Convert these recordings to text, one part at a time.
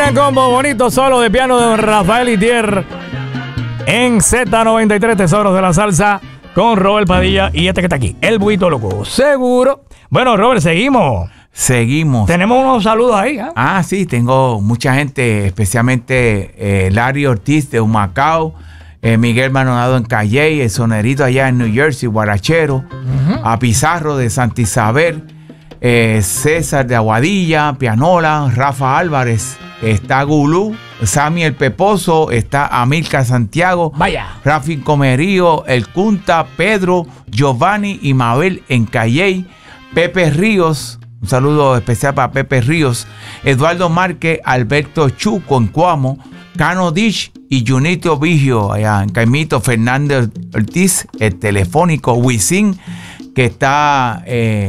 Gran combo, bonito solo de piano de don Rafael Itier en Z93, Tesoros de la Salsa, con Robert Padilla y este que está aquí, el Buito Loco. Seguro. Bueno, Robert, seguimos. Tenemos unos saludos ahí, ¿eh? Ah, sí, tengo mucha gente, especialmente Larry Ortiz de Humacao, Miguel Maldonado en Calley, el Sonerito allá en New Jersey, Guarachero, a Pizarro de Santa Isabel, César de Aguadilla, Pianola, Rafa Álvarez, está Gulú, Sammy el Peposo, está Amilcar Santiago, Rafi Comerío, El Cunta, Pedro, Giovanni y Mabel en Calley, Pepe Ríos, un saludo especial para Pepe Ríos, Eduardo Márquez, Alberto Chuco en Cuamo, Cano Dish y Junito Vigio allá en Caimito, Fernando Ortiz, el Telefónico, Wisin, que está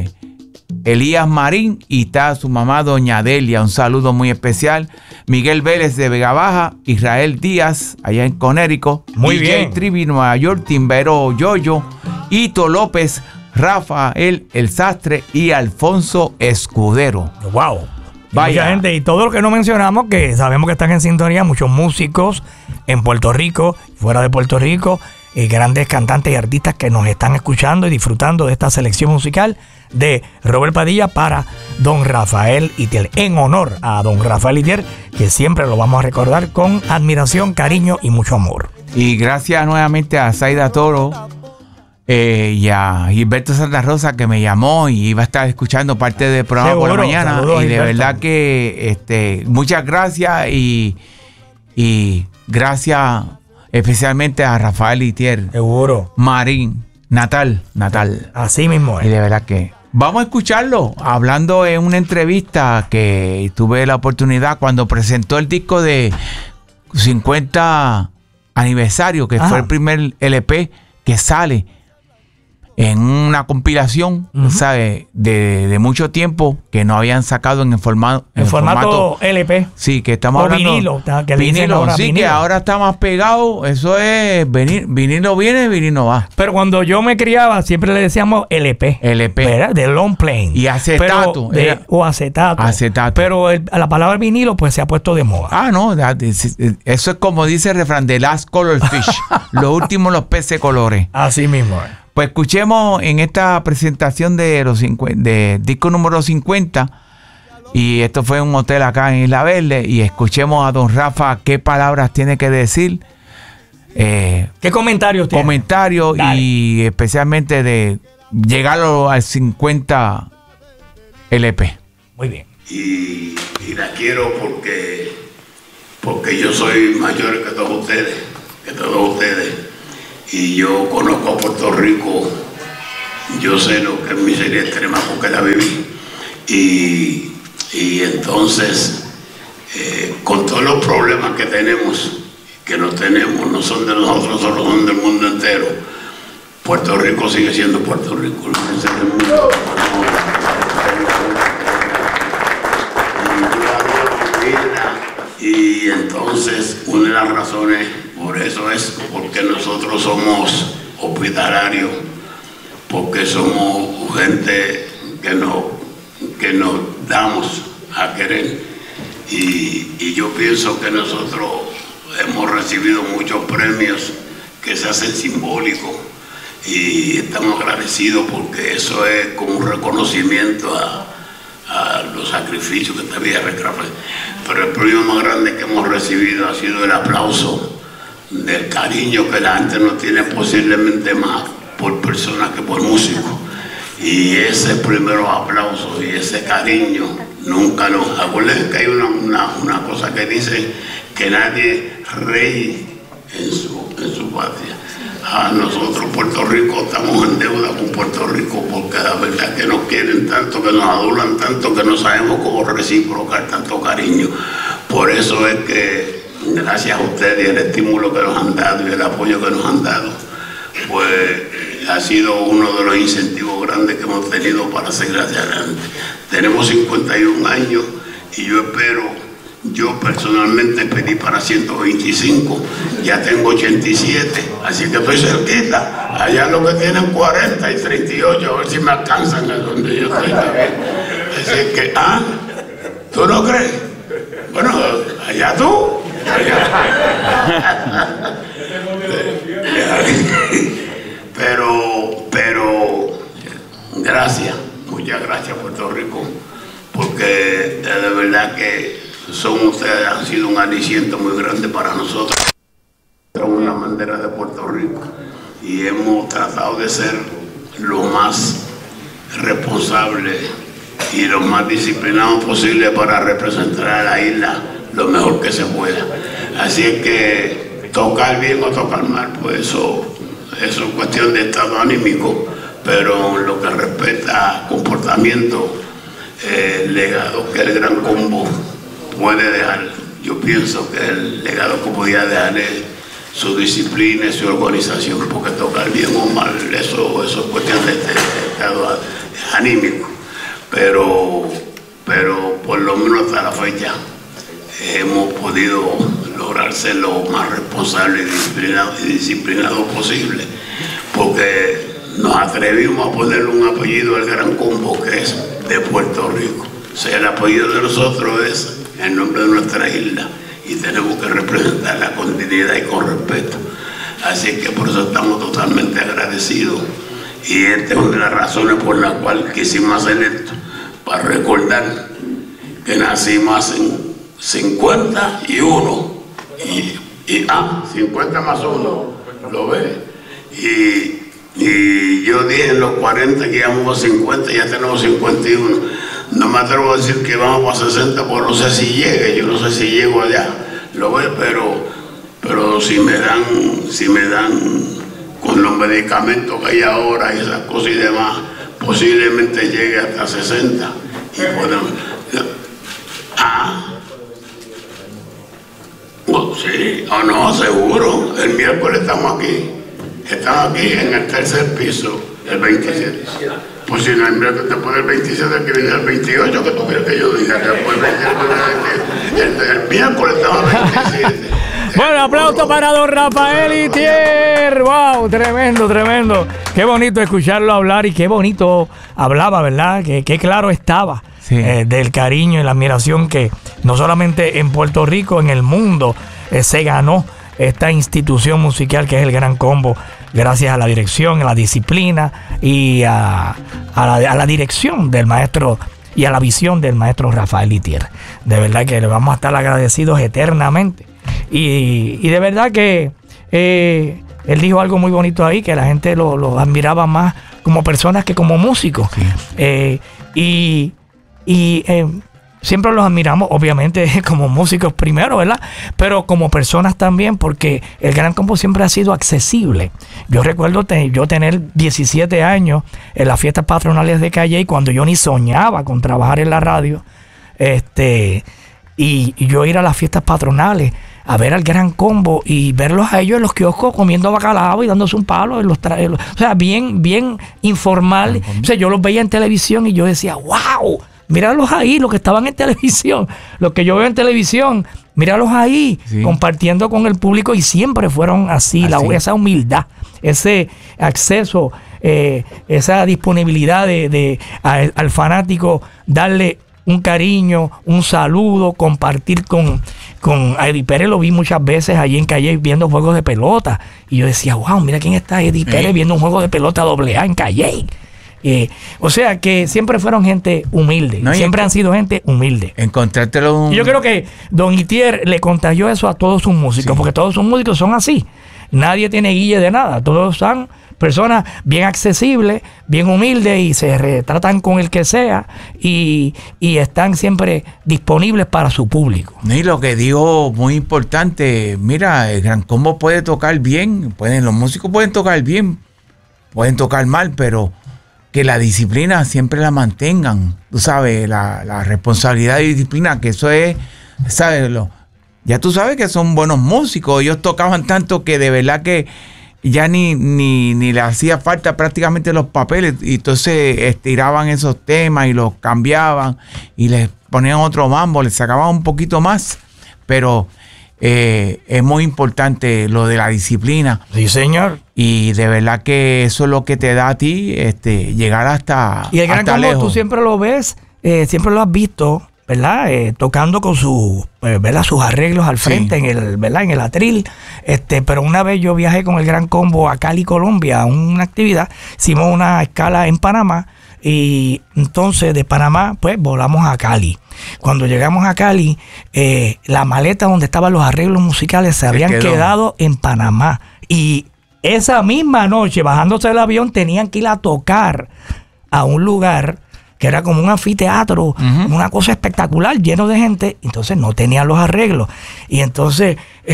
Elías Marín y está su mamá Doña Delia, un saludo muy especial. Miguel Vélez de Vega Baja, Israel Díaz allá en Conérico, muy DJ bien. Trivi Nueva York, Timbero Yoyo, Ito López, Rafael El Sastre y Alfonso Escudero. Wow. Vaya. Mucha gente y todo lo que no mencionamos, que sabemos que están en sintonía, muchos músicos en Puerto Rico, fuera de Puerto Rico, grandes cantantes y artistas que nos están escuchando y disfrutando de esta selección musical de Robert Padilla para don Rafael Itier, en honor a don Rafael Itier, que siempre lo vamos a recordar con admiración, cariño y mucho amor. Y gracias nuevamente a Zaida Toro y a Gilberto Santa Rosa, que me llamó y iba a estar escuchando parte del programa. Seguro, por la mañana. Saludos, y de Gilberto. verdad que muchas gracias y gracias especialmente a Rafael Itier. Seguro. Marín, Natal. Así mismo es. Y de verdad que vamos a escucharlo hablando en una entrevista que tuve la oportunidad cuando presentó el disco de 50 aniversario, que fue el primer LP que sale en una compilación, ¿sabes? De mucho tiempo que no habían sacado en el formato LP. Sí, que estamos o hablando. vinilo, que le dicen Vinilo, ahora, sí, vinilo. que ahora está más pegado. Eso es vinilo viene, vinilo va. Pero cuando yo me criaba, siempre le decíamos LP. LP. De long playing. Y acetato. O acetato. Acetato. Pero la palabra vinilo, pues se ha puesto de moda. Ah, no. Eso es como dice el refrán: The Last Color Fish. Los últimos, los peces colores. Así mismo es. Pues escuchemos en esta presentación de disco número 50. Y esto fue en un hotel acá en Isla Verde. Y escuchemos a don Rafa qué palabras tiene que decir. ¿Qué comentarios tiene? Comentarios y especialmente de llegar al 50 LP. Muy bien. Y la quiero porque yo soy mayor que todos ustedes. Y yo conozco a Puerto Rico, yo sé lo que es miseria extrema porque la viví. Y entonces, con todos los problemas que tenemos, no son de nosotros, solo son del mundo entero, Puerto Rico sigue siendo Puerto Rico. Y entonces, una de las razones por eso es porque nosotros somos hospitalarios, porque somos gente que nos damos a querer. Y yo pienso que nosotros hemos recibido muchos premios que se hacen simbólicos y estamos agradecidos porque eso es como un reconocimiento a los sacrificios que te había reclamado. Pero el premio más grande que hemos recibido ha sido el aplauso del cariño que la gente no tiene posiblemente más por personas que por músicos. Y ese primero aplauso y ese cariño nunca lo... Acuérdense que hay una cosa que dice que nadie rey en su patria. A nosotros Puerto Rico estamos en deuda con Puerto Rico porque la verdad que nos quieren tanto, que nos adulan tanto, que no sabemos cómo reciprocar tanto cariño. Por eso es que gracias a ustedes y el estímulo que nos han dado y el apoyo que nos han dado, pues ha sido uno de los incentivos grandes que hemos tenido para seguir hacia adelante. Tenemos 51 años y yo espero... Yo personalmente pedí para 125, ya tengo 87, así que estoy cerquita. Allá lo que tienen 40 y 38, a ver si me alcanzan a donde yo estoy también. Así que, ¿tú no crees? Bueno, allá tú. Pero gracias, muchas gracias Puerto Rico, porque de verdad que ustedes han sido un aliciente muy grande para nosotros. Somos la bandera de Puerto Rico y hemos tratado de ser lo más responsable y lo más disciplinado posible para representar a la isla lo mejor que se pueda. Así es que tocar bien o tocar mal, pues eso es cuestión de estado anímico, pero en lo que respecta a comportamiento, legado que el Gran Combo puede dejar, yo pienso que el legado que podía dejar es su disciplina y su organización, porque tocar bien o mal, eso es cuestión de estado anímico, pero por lo menos hasta la fecha hemos podido lograr ser lo más responsable y disciplinado posible, porque nos atrevimos a ponerle un apellido al Gran Combo, que es de Puerto Rico. O sea, el apellido de nosotros es el nombre de nuestra isla y tenemos que representarla con dignidad y con respeto. Así que por eso estamos totalmente agradecidos, y esta es una de las razones por las cuales quisimos hacer esto, para recordar que nacimos en 51 y 50 más 1, ¿lo ves? Y yo dije en los 40 que íbamos a 50, ya tenemos 51. No me atrevo a decir que vamos para 60, porque no sé si llegue, yo no sé si llego allá, ¿lo ves? Pero si me dan con los medicamentos que hay ahora y esas cosas y demás, posiblemente llegue hasta 60 y podemos... Sí, o no, seguro. El miércoles estamos aquí en el tercer piso, el 27. Pues si no, el miércoles después del 27 que viene el 28, que tú quieres que yo diga, después el miércoles estamos el 27. Bueno, aplauso para don Rafael Itier. ¡Wow! Tremendo, tremendo. Qué bonito escucharlo hablar y qué bonito hablaba, ¿verdad? Qué claro estaba. Sí. Del cariño y la admiración que no solamente en Puerto Rico, en el mundo se ganó esta institución musical que es el Gran Combo, gracias a la dirección, a la disciplina y a la dirección del maestro y a la visión del maestro Rafael Itier. De verdad que le vamos a estar agradecidos eternamente. Y de verdad que él dijo algo muy bonito ahí, que la gente lo admiraba más como personas que como músicos. Sí. Siempre los admiramos, obviamente, como músicos primero, ¿verdad? Pero como personas también, porque el Gran Combo siempre ha sido accesible. Yo recuerdo yo tener 17 años en las fiestas patronales de Calley, cuando yo ni soñaba con trabajar en la radio, y yo ir a las fiestas patronales a ver al Gran Combo y verlos a ellos en los kioscos comiendo bacalao y dándose un palo o sea, bien informal. O sea, yo los veía en televisión y yo decía, wow, míralos ahí, los que estaban en televisión, los que yo veo en televisión, míralos ahí, sí, compartiendo con el público, y siempre fueron así. Esa humildad, ese acceso, esa disponibilidad al fanático, darle un cariño, un saludo, compartir con Eddie Pérez. Lo vi muchas veces allí en Calley viendo juegos de pelota, y yo decía, wow, mira quién está Eddie Pérez viendo un juego de pelota AA en Calley. O sea que siempre fueron gente humilde, siempre han sido gente humilde. Encontrártelo. Yo creo que don Itier le contagió eso a todos sus músicos, sí, porque todos sus músicos son así. Nadie tiene guille de nada, todos son personas bien accesibles, bien humildes, y se retratan con el que sea, y están siempre disponibles para su público. Y lo que digo, muy importante, mira, el Gran Combo puede tocar bien, los músicos pueden tocar bien, pueden tocar mal, pero que la disciplina siempre la mantengan, tú sabes, la responsabilidad y disciplina, que eso es, ¿sabes? Ya tú sabes que son buenos músicos, ellos tocaban tanto que de verdad que ya ni le hacía falta prácticamente los papeles, y entonces estiraban esos temas y los cambiaban y les ponían otro mambo, les sacaban un poquito más, pero es muy importante lo de la disciplina. Sí, señor. Y de verdad que eso es lo que te da a ti llegar hasta lejos. Y el Gran Combo tú siempre lo ves, siempre lo has visto ¿verdad? Tocando con ¿verdad? Sus arreglos al frente, Sí. ¿verdad? En el atril. Pero una vez yo viajé con el Gran Combo a Cali, Colombia, a una actividad. Hicimos una escala en Panamá. Y entonces de Panamá, pues volamos a Cali. Cuando llegamos a Cali, la maleta donde estaban los arreglos musicales se habían quedó. quedado en Panamá. Y esa misma noche, bajándose del avión, tenían que ir a tocar a un lugar que era como un anfiteatro, una cosa espectacular, lleno de gente. Entonces no tenían los arreglos. Y entonces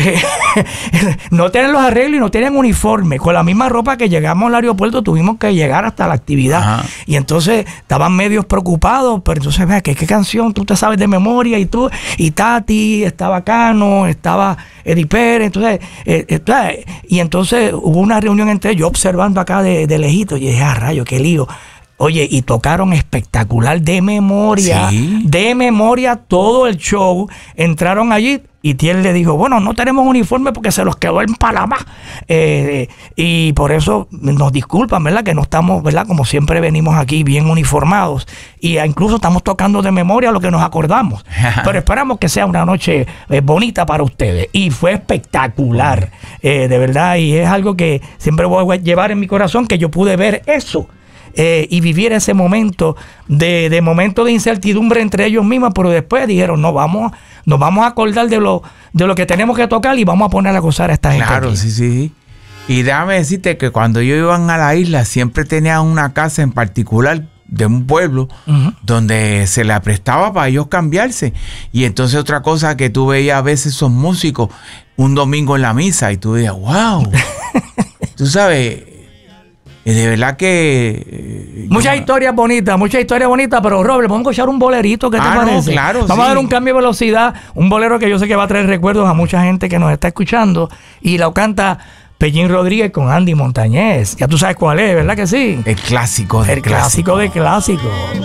no tenían los arreglos y no tenían uniforme. Con la misma ropa que llegamos al aeropuerto tuvimos que llegar hasta la actividad. Ajá. Y entonces estaban medios preocupados, pero entonces vea, ¿qué canción tú te sabes de memoria? Y tú, y Tati, estaba Cano, estaba Eddie Pérez. Y entonces hubo una reunión entre ellos, yo observando acá de lejito, y dije, rayo, qué lío. Oye, y tocaron espectacular de memoria, Sí. de memoria todo el show. Entraron allí y Tiel le dijo, bueno, no tenemos uniforme porque se los quedó en Panamá. Y por eso nos disculpan, ¿verdad? Que no estamos, ¿verdad? Como siempre venimos aquí bien uniformados. Y incluso estamos tocando de memoria lo que nos acordamos. Pero esperamos que sea una noche bonita para ustedes. Y fue espectacular, de verdad. Y es algo que siempre voy a llevar en mi corazón, que yo pude ver eso. Y vivir ese momento de momento de incertidumbre entre ellos mismos, pero después dijeron, nos vamos a acordar de lo que tenemos que tocar y vamos a poner a gozar a esta gente. Claro, aquí. sí. Y déjame decirte que cuando ellos iban a la isla siempre tenían una casa en particular de un pueblo donde se la prestaba para ellos cambiarse. Y entonces otra cosa que tú veías a veces son músicos un domingo en la misa y tú veías, wow, tú sabes. De verdad que... Muchas historias bonitas, pero Robert, vamos a escuchar un bolerito, ¿qué te no, parece? claro, vamos a sí. dar un cambio de velocidad, un bolero que yo sé que va a traer recuerdos a mucha gente que nos está escuchando, y lo canta Pellín Rodríguez con Andy Montañez. Ya tú sabes cuál es, ¿verdad que sí? El clásico de El clásico de clásicos.